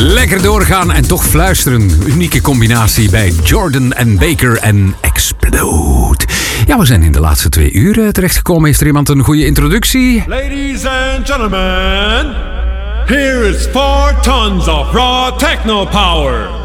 Lekker doorgaan en toch fluisteren. Unieke combinatie bij Jordan en Baker en Explode. Ja, we zijn in de laatste 2 uur terechtgekomen. Heeft er iemand een goede introductie? Ladies and gentlemen, here is 4 tons of raw techno power.